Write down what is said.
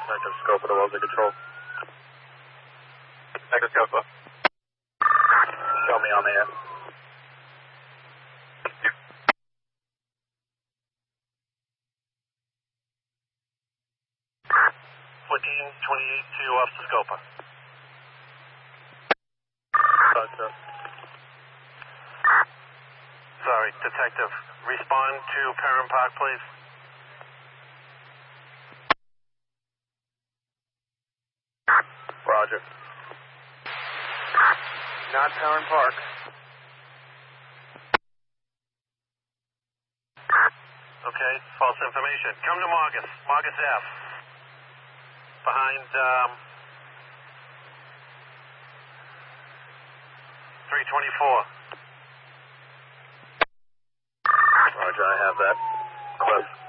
Active scope of the Wellesley Control. Active scope. Show me on the air. 1428-2 off the Scopa. Gotcha. Sorry, Detective. Respond to Perrin Park, please. Roger. Not Perrin Park. Okay, false information. Come to Marcus. Marcus F. Behind 324. Roger, I have that. Cliff.